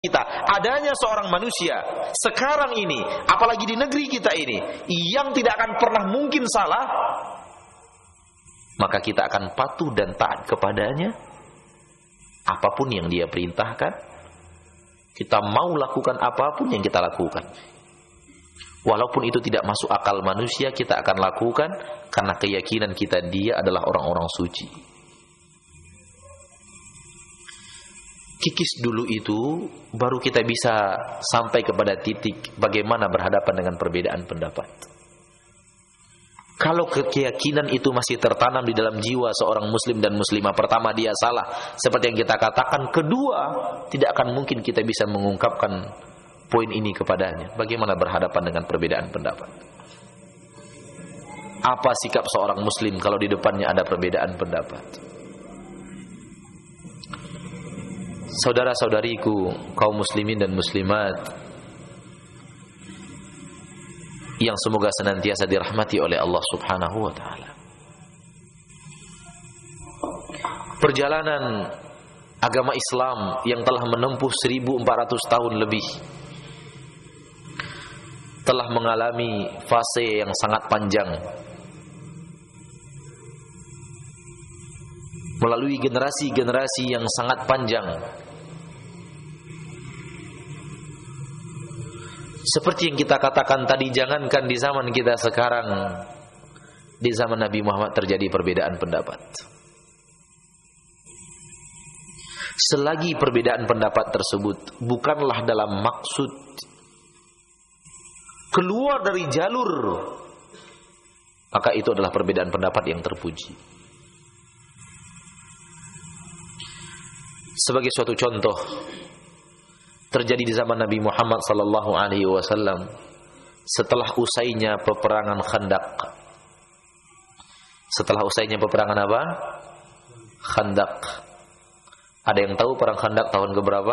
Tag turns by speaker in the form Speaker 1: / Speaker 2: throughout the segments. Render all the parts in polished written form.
Speaker 1: kita adanya seorang manusia sekarang ini, apalagi di negeri kita ini, yang tidak akan pernah mungkin salah, maka kita akan patuh dan taat kepadanya. Apapun yang dia perintahkan, kita mau lakukan apapun yang kita lakukan. Walaupun itu tidak masuk akal manusia, kita akan lakukan karena keyakinan kita dia adalah orang-orang suci. Kikis dulu itu baru kita bisa sampai kepada titik bagaimana berhadapan dengan perbedaan pendapat. Kalau keyakinan itu masih tertanam di dalam jiwa seorang muslim dan muslimah, pertama dia salah, seperti yang kita katakan. Kedua, tidak akan mungkin kita bisa mengungkapkan poin ini kepadanya. Bagaimana berhadapan dengan perbedaan pendapat? Apa sikap seorang muslim kalau di depannya ada perbedaan pendapat? Saudara-saudariku, kaum muslimin dan muslimat yang semoga senantiasa dirahmati oleh Allah Subhanahu wa taala. Perjalanan agama Islam yang telah menempuh 1400 tahun lebih telah mengalami fase yang sangat panjang, melalui generasi-generasi yang sangat panjang. Seperti yang kita katakan tadi, jangankan di zaman kita sekarang, di zaman Nabi Muhammad terjadi perbedaan pendapat. Selagi perbedaan pendapat tersebut bukanlah dalam maksud keluar dari jalur, maka itu adalah perbedaan pendapat yang terpuji. Sebagai suatu contoh, terjadi di zaman Nabi Muhammad sallallahu alaihi wasallam setelah usainya peperangan Khandaq. Setelah usainya peperangan apa? Khandaq. Ada yang tahu perang Khandaq tahun keberapa?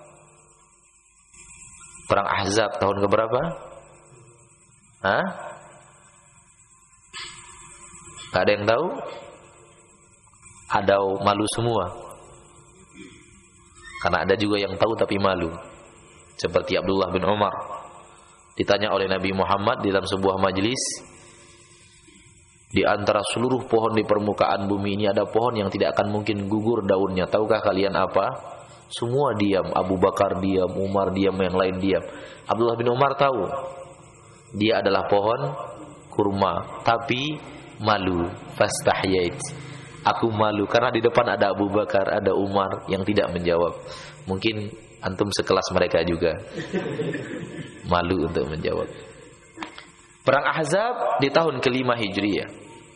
Speaker 1: Perang Ahzab tahun keberapa? Hah? Gak ada yang tahu? Ada malu semua. Karena ada juga yang tahu tapi malu. Seperti Abdullah bin Umar. Ditanya oleh Nabi Muhammad di dalam sebuah majlis, di antara seluruh pohon di permukaan bumi ini ada pohon yang tidak akan mungkin gugur daunnya. Tahukah kalian apa? Semua diam. Abu Bakar diam, Umar diam, yang lain diam. Abdullah bin Umar tahu. Dia adalah pohon kurma, tapi malu. Fastahyait. Aku malu karena di depan ada Abu Bakar, ada Umar yang tidak menjawab. Mungkin antum sekelas mereka juga. Malu untuk menjawab. Perang Ahzab di tahun ke-5 Hijriah.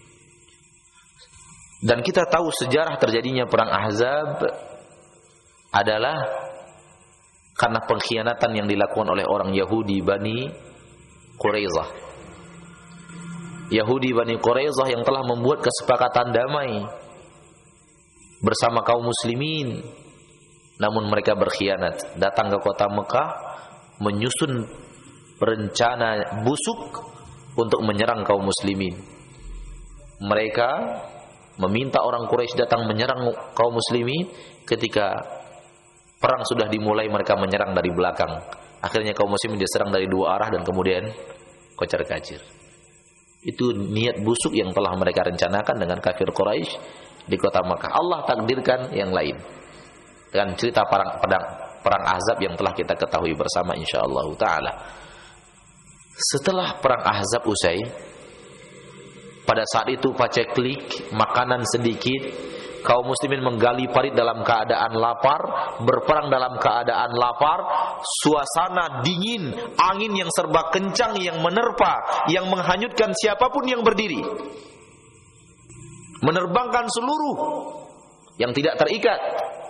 Speaker 1: Dan kita tahu sejarah terjadinya perang Ahzab adalah karena pengkhianatan yang dilakukan oleh orang Yahudi Bani Quraizah. Yahudi Bani Quraizah yang telah membuat kesepakatan damai bersama kaum muslimin, namun mereka berkhianat, datang ke kota Mekah menyusun rencana busuk untuk menyerang kaum muslimin. Mereka meminta orang Quraisy datang menyerang kaum muslimin. Ketika perang sudah dimulai, mereka menyerang dari belakang. Akhirnya kaum muslimin diserang dari dua arah dan kemudian kocar-kacir. Itu niat busuk yang telah mereka rencanakan dengan kafir Quraisy di kota Makkah. Allah takdirkan yang lain dengan cerita perang Ahzab yang telah kita ketahui bersama insyaallah taala. Setelah perang Ahzab usai, pada saat itu paceklik, makanan sedikit, kaum muslimin menggali parit dalam keadaan lapar, berperang dalam keadaan lapar, suasana dingin, angin yang serba kencang yang menerpa, yang menghanyutkan siapapun yang berdiri, menerbangkan seluruh yang tidak terikat.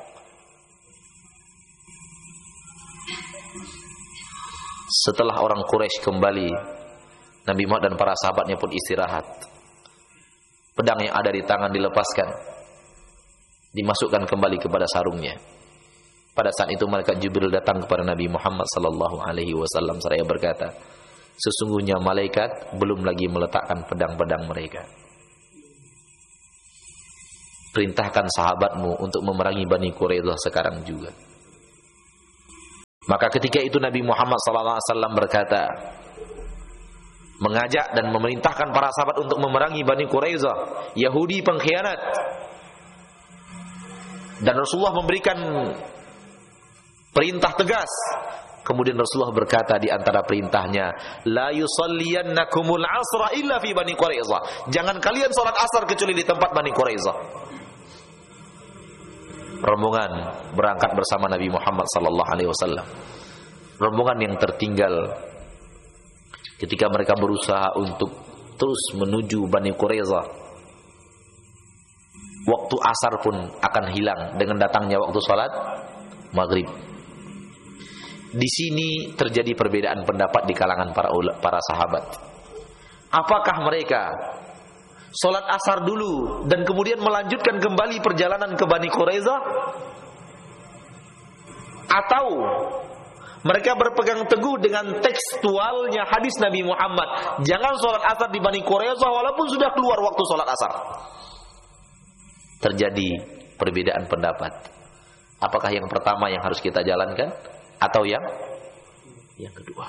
Speaker 1: Setelah orang Quraisy kembali, Nabi Muhammad dan para sahabatnya pun istirahat. Pedang yang ada di tangan dilepaskan, dimasukkan kembali kepada sarungnya. Pada saat itu malaikat Jibril datang kepada Nabi Muhammad sallallahu alaihi wasallam seraya berkata, sesungguhnya malaikat belum lagi meletakkan pedang-pedang mereka. Perintahkan sahabatmu untuk memerangi Bani Quraidah sekarang juga. Maka ketika itu Nabi Muhammad SAW berkata, mengajak dan memerintahkan para sahabat untuk memerangi Bani Quraizah, Yahudi pengkhianat. Dan Rasulullah memberikan perintah tegas. Kemudian Rasulullah berkata di antara perintahnya, la yusalliyannakumul asra illa fi Bani Quraizah. Jangan kalian salat asar kecuali di tempat Bani Quraizah. Rombongan berangkat bersama Nabi Muhammad sallallahu alaihi wasallam. Rombongan yang tertinggal ketika mereka berusaha untuk terus menuju Bani Quraizah. Waktu asar pun akan hilang dengan datangnya waktu salat maghrib. Di sini terjadi perbedaan pendapat di kalangan para sahabat. Apakah mereka salat asar dulu dan kemudian melanjutkan kembali perjalanan ke Bani Quraizah, atau mereka berpegang teguh dengan tekstualnya hadis Nabi Muhammad, jangan salat asar di Bani Quraizah walaupun sudah keluar waktu salat asar? Terjadi perbedaan pendapat. Apakah yang pertama yang harus kita jalankan atau yang kedua?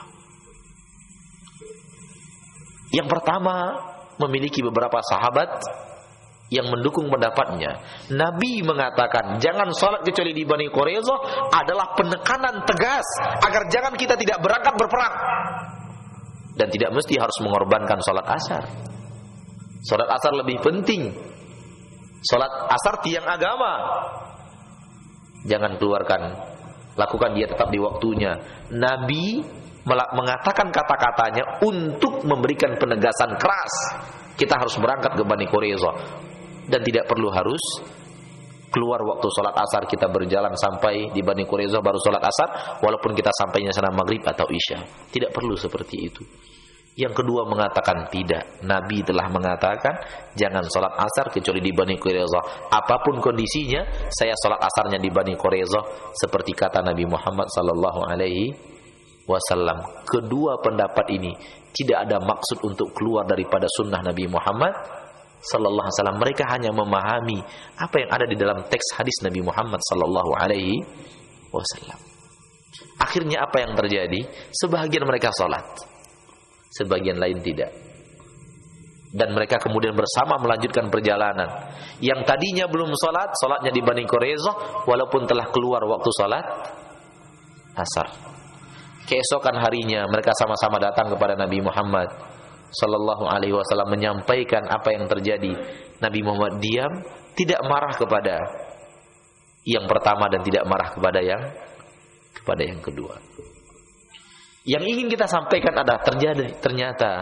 Speaker 1: Yang pertama memiliki beberapa sahabat yang mendukung pendapatnya. Nabi mengatakan jangan salat kecuali di Bani Quraizah adalah penekanan tegas agar jangan kita tidak berangkat berperang, dan tidak mesti harus mengorbankan salat asar. Salat asar lebih penting. Salat asar tiang agama. Jangan keluarkan, lakukan dia tetap di waktunya. Nabi mengatakan kata-katanya untuk memberikan penegasan keras. Kita harus berangkat ke Bani Quraizah dan tidak perlu harus keluar waktu salat asar, kita berjalan sampai di Bani Quraizah baru salat asar walaupun kita sampainya sana maghrib atau isya. Tidak perlu seperti itu. Yang kedua mengatakan tidak. Nabi telah mengatakan jangan salat asar kecuali di Bani Quraizah. Apapun kondisinya, saya salat asarnya di Bani Quraizah, seperti kata Nabi Muhammad sallallahu alaihi wasallam. Kedua pendapat ini tidak ada maksud untuk keluar daripada sunnah Nabi Muhammad sallallahu alaihi wasallam. Mereka hanya memahami apa yang ada di dalam teks hadis Nabi Muhammad sallallahu alaihi wasallam. Akhirnya apa yang terjadi? Sebahagian mereka salat, sebagian lain tidak. Dan mereka kemudian bersama melanjutkan perjalanan. Yang tadinya belum salat, salatnya di Bani Quraizah walaupun telah keluar waktu salat asar. Keesokan harinya mereka sama-sama datang kepada Nabi Muhammad sallallahu alaihi wasallam menyampaikan apa yang terjadi. Nabi Muhammad diam, tidak marah kepada yang pertama dan tidak marah kepada yang kedua. Yang ingin kita sampaikan adalah ternyata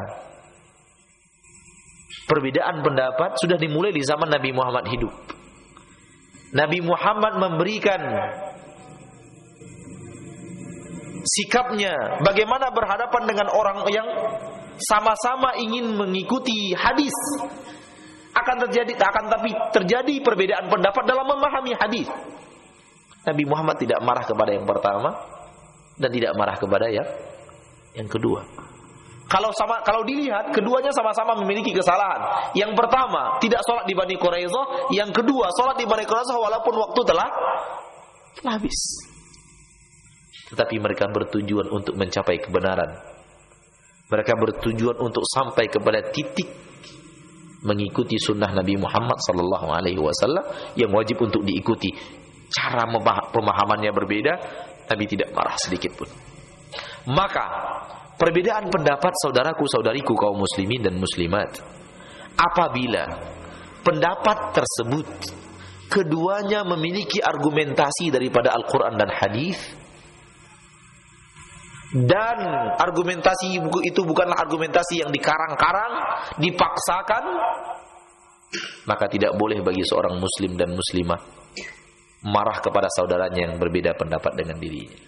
Speaker 1: perbedaan pendapat sudah dimulai di zaman Nabi Muhammad hidup. Nabi Muhammad memberikan sikapnya bagaimana berhadapan dengan orang yang sama-sama ingin mengikuti hadis. Tapi terjadi perbedaan pendapat dalam memahami hadis. Nabi Muhammad tidak marah kepada yang pertama dan tidak marah kepada yang kedua. Kalau dilihat keduanya sama-sama memiliki kesalahan. Yang pertama tidak sholat di Bani Quraizah, yang kedua sholat di Bani Quraizah walaupun waktu telah habis. Tetapi mereka bertujuan untuk mencapai kebenaran. Mereka bertujuan untuk sampai kepada titik mengikuti sunnah Nabi Muhammad sallallahu alaihi wasallam yang wajib untuk diikuti. Cara pemahamannya berbeda, Nabi tidak marah sedikit pun. Maka perbedaan pendapat saudaraku-saudariku kaum muslimin dan muslimat, apabila pendapat tersebut keduanya memiliki argumentasi daripada Al-Quran dan hadis, dan argumentasi itu bukanlah argumentasi yang dikarang-karang, dipaksakan, maka tidak boleh bagi seorang muslim dan muslimah marah kepada saudaranya yang berbeda pendapat dengan dirinya.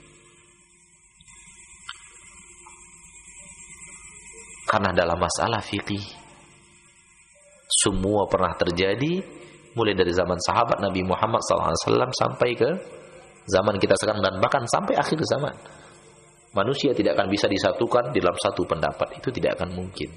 Speaker 1: Karena dalam masalah fikih semua pernah terjadi, mulai dari zaman sahabat Nabi Muhammad SAW sampai ke zaman kita sekarang, dan bahkan sampai akhir zaman. Manusia tidak akan bisa disatukan dalam satu pendapat, itu tidak akan mungkin.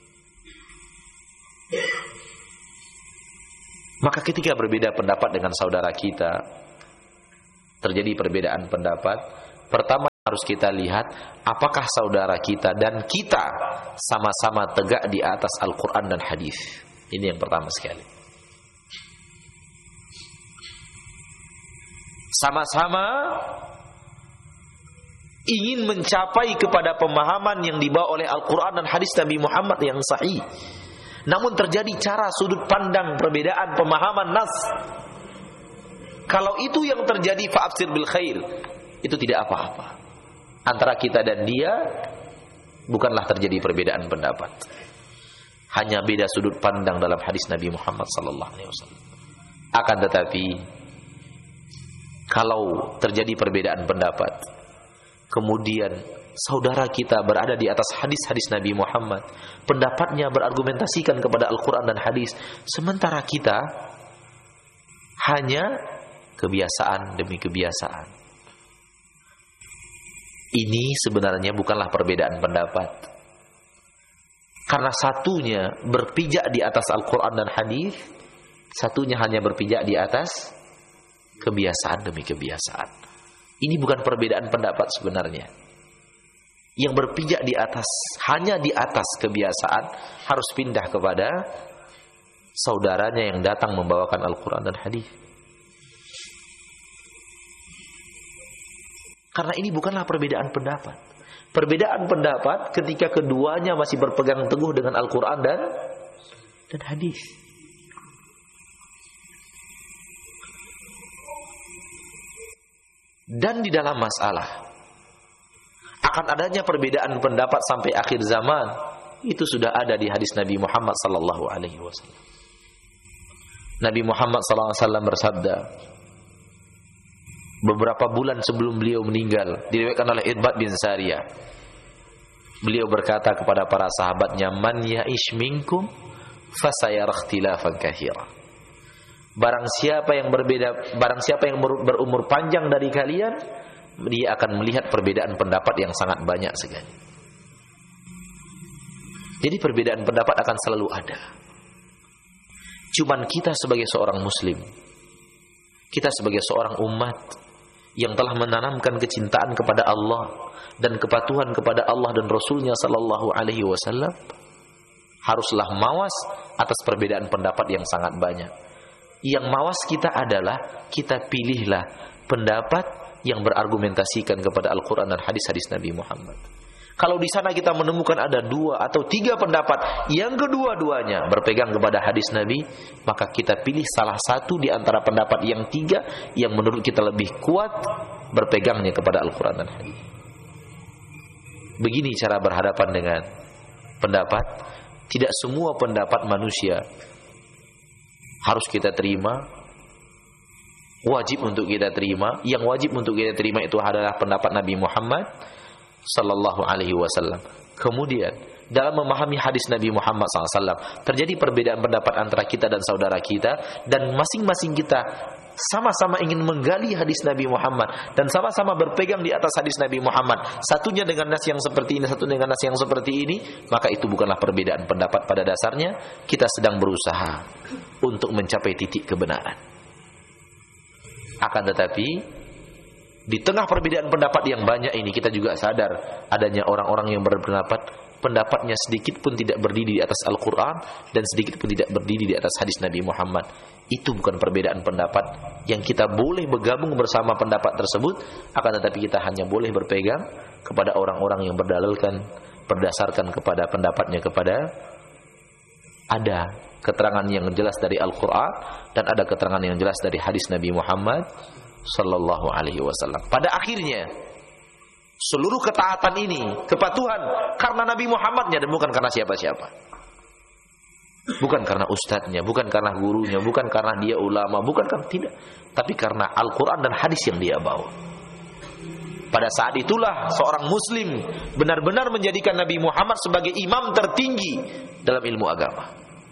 Speaker 1: Maka ketika berbeda pendapat dengan saudara kita, terjadi perbedaan pendapat, pertama harus kita lihat apakah saudara kita dan kita sama-sama tegak di atas Al-Quran dan hadis. Ini yang pertama sekali. Sama-sama ingin mencapai kepada pemahaman yang dibawa oleh Al-Quran dan hadis Nabi Muhammad yang sahih. Namun terjadi cara sudut pandang perbedaan pemahaman nas. Kalau itu yang terjadi, fa'absir bil khair, itu tidak apa-apa. Antara kita dan dia bukanlah terjadi perbedaan pendapat. Hanya beda sudut pandang dalam hadis Nabi Muhammad sallallahu alaihi wasallam. Akan tetapi kalau terjadi perbedaan pendapat, kemudian saudara kita berada di atas hadis-hadis Nabi Muhammad, pendapatnya berargumentasikan kepada Al-Quran dan hadis, sementara kita hanya kebiasaan demi kebiasaan. Ini sebenarnya bukanlah perbedaan pendapat. Karena satunya berpijak di atas Al-Quran dan hadis, satunya hanya berpijak di atas kebiasaan demi kebiasaan. Ini bukan perbedaan pendapat sebenarnya. Yang berpijak di atas, hanya di atas kebiasaan, harus pindah kepada saudaranya yang datang membawakan Al-Quran dan hadis. Karena ini bukanlah perbedaan pendapat. Perbedaan pendapat ketika keduanya masih berpegang teguh dengan Al-Quran dan hadis. Dan di dalam masalah akan adanya perbedaan pendapat sampai akhir zaman, itu sudah ada di hadis Nabi Muhammad sallallahu alaihi wasallam. Nabi Muhammad sallallahu alaihi wasallam bersabda beberapa bulan sebelum beliau meninggal, diriwayatkan oleh Irbad bin Sariyah. Beliau berkata kepada para sahabatnya, "Man ya'ish minkum fasayara ikhtilafan katsira." Barang siapa yang berumur panjang dari kalian, dia akan melihat perbedaan pendapat yang sangat banyak sekali. Jadi perbedaan pendapat akan selalu ada. Cuman kita sebagai seorang muslim, kita sebagai seorang umat yang telah menanamkan kecintaan kepada Allah dan kepatuhan kepada Allah dan Rasulnya sallallahu alaihi wasallam, haruslah mawas atas perbedaan pendapat yang sangat banyak. Yang mawas kita adalah kita pilihlah pendapat yang berargumentasikan kepada Al-Quran dan hadis-hadis Nabi Muhammad. Kalau di sana kita menemukan ada 2 atau 3 pendapat yang kedua-duanya berpegang kepada hadis Nabi, maka kita pilih salah satu di antara pendapat yang 3 yang menurut kita lebih kuat berpegangnya kepada Al-Quran dan hadis. Begini cara berhadapan dengan pendapat. Tidak semua pendapat manusia harus kita terima, wajib untuk kita terima. Yang wajib untuk kita terima itu adalah pendapat Nabi Muhammad sallallahu alaihi wasallam. Kemudian dalam memahami hadis Nabi Muhammad SAW, terjadi perbedaan pendapat antara kita dan saudara kita, dan masing-masing kita sama-sama ingin menggali hadis Nabi Muhammad dan sama-sama berpegang di atas hadis Nabi Muhammad, satunya dengan nas yang seperti ini, satu dengan nas yang seperti ini, maka itu bukanlah perbedaan pendapat. Pada dasarnya kita sedang berusaha untuk mencapai titik kebenaran. Akan tetapi di tengah perbedaan pendapat yang banyak ini, kita juga sadar adanya orang-orang yang berpendapat pendapatnya sedikit pun tidak berdiri di atas Al-Quran dan sedikit pun tidak berdiri di atas hadis Nabi Muhammad. Itu bukan perbedaan pendapat yang kita boleh bergabung bersama pendapat tersebut. Akan tetapi kita hanya boleh berpegang kepada orang-orang yang berdalilkan berdasarkan kepada pendapatnya, kepada ada keterangan yang jelas dari Al-Quran dan ada keterangan yang jelas dari hadis Nabi Muhammad sallallahu alaihi wasallam. Pada akhirnya seluruh ketaatan ini, kepatuhan karena Nabi Muhammadnya dan bukan karena siapa-siapa. Bukan karena ustadznya, bukan karena gurunya, bukan karena dia ulama, bukan karena tidak, tapi karena Al-Quran dan hadis yang dia bawa. Pada saat itulah seorang muslim benar-benar menjadikan Nabi Muhammad sebagai imam tertinggi dalam ilmu agama.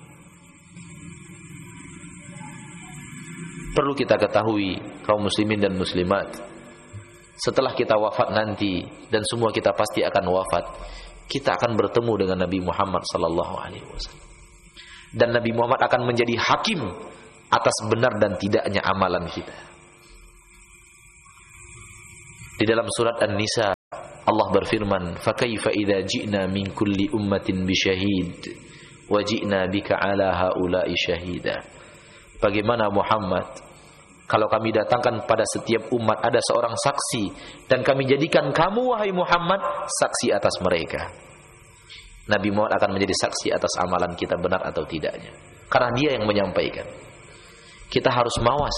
Speaker 1: Perlu kita ketahui kaum muslimin dan muslimat, setelah kita wafat nanti, dan semua kita pasti akan wafat, kita akan bertemu dengan Nabi Muhammad sallallahu alaihi wasallam. Dan Nabi Muhammad akan menjadi hakim atas benar dan tidaknya amalan kita. Di dalam surat An-Nisa Allah berfirman, "Fakaifa idza ji'na min kulli ummatin bisyahid wa ji'na bika 'ala haula'i syahida." Bagaimana Muhammad kalau kami datangkan pada setiap umat ada seorang saksi dan kami jadikan kamu wahai Muhammad saksi atas mereka. Nabi Muhammad akan menjadi saksi atas amalan kita benar atau tidaknya, karena dia yang menyampaikan. Kita harus mawas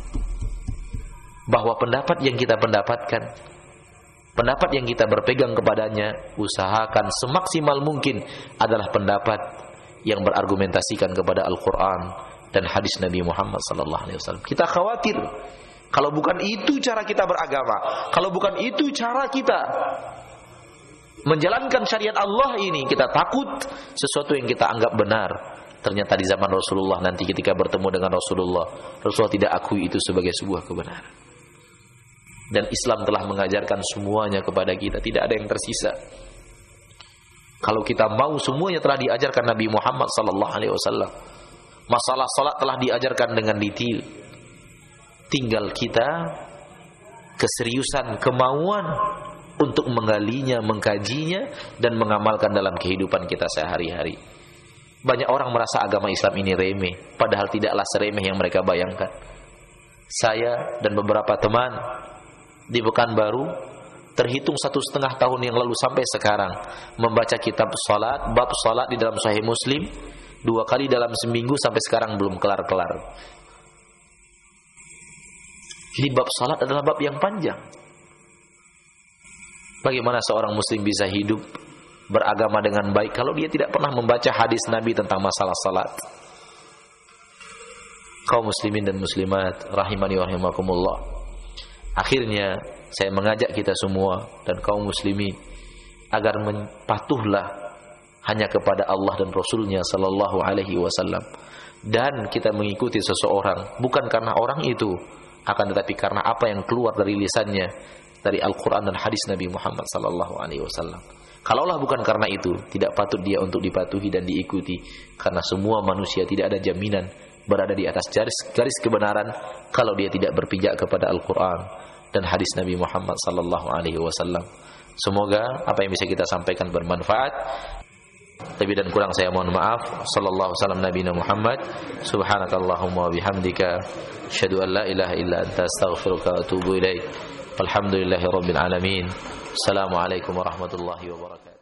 Speaker 1: bahwa pendapat yang kita pendapatkan, pendapat yang kita berpegang kepadanya, usahakan semaksimal mungkin adalah pendapat yang berargumentasikan kepada Al-Quran dan hadis Nabi Muhammad SAW. Kita khawatir kalau bukan itu cara kita beragama, kalau bukan itu cara kita menjalankan syariat Allah ini, kita takut sesuatu yang kita anggap benar ternyata di zaman Rasulullah nanti ketika bertemu dengan Rasulullah tidak akui itu sebagai sebuah kebenaran. Dan Islam telah mengajarkan semuanya kepada kita, tidak ada yang tersisa. Kalau kita mau, semuanya telah diajarkan Nabi Muhammad SAW. Masalah salat telah diajarkan dengan detail. Tinggal kita keseriusan, kemauan untuk menggalinya, mengkajinya, dan mengamalkan dalam kehidupan kita sehari-hari. Banyak orang merasa agama Islam ini remeh, padahal tidaklah seremeh yang mereka bayangkan. Saya dan beberapa teman di Pekanbaru terhitung 1,5 tahun yang lalu sampai sekarang membaca kitab salat, bab salat di dalam Sahih Muslim 2 kali dalam seminggu, sampai sekarang belum kelar-kelar. Jadi bab salat adalah bab yang panjang. Bagaimana seorang muslim bisa hidup beragama dengan baik kalau dia tidak pernah membaca hadis Nabi tentang masalah salat? Kaum muslimin dan muslimat rahimani wa rahimakumullah. Akhirnya saya mengajak kita semua dan kaum muslimin agar patuhlah hanya kepada Allah dan Rasulnya sallallahu alaihi wasallam, dan kita mengikuti seseorang bukan karena orang itu, akan tetapi karena apa yang keluar dari lisannya dari Al-Quran dan hadis Nabi Muhammad sallallahu alaihi wasallam. Kalaulah bukan karena itu, tidak patut dia untuk dipatuhi dan diikuti, karena semua manusia tidak ada jaminan berada di atas garis kebenaran kalau dia tidak berpijak kepada Al-Quran dan hadis Nabi Muhammad sallallahu alaihi wasallam. Semoga apa yang bisa kita sampaikan bermanfaat. Lebih dan kurang saya mohon maaf. Sallallahu wasallam nabiyina Muhammad. Subhanakallahumma wa bihamdika asyhadu an la ilaha illa anta astaghfiruka wa atubu ilaik. Alhamdulillahirabbil alamin. Assalamualaikum warahmatullahi wabarakatuh.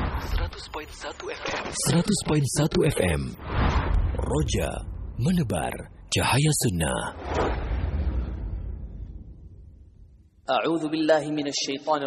Speaker 2: 100.1 FM. Roja menebar cahaya sunnah.
Speaker 3: A'udzu billahi minasy syaithanir